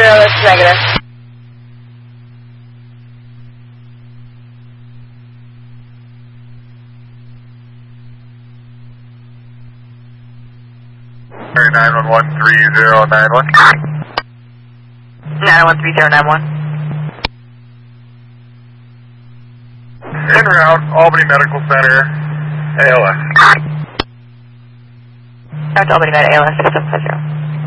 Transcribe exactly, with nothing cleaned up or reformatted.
zero, that's negative. nine one one three zero nine one. nine one three zero nine one. En route, Albany Medical Center, A L S. That's Albany Med, A L S six seven five zero.